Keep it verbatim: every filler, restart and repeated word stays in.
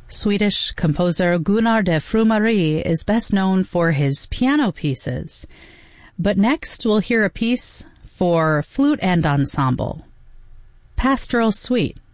Swedish composer Gunnar de Frumari is best known for his piano pieces. But next we'll hear a piece for flute and ensemble, Pastoral Suite.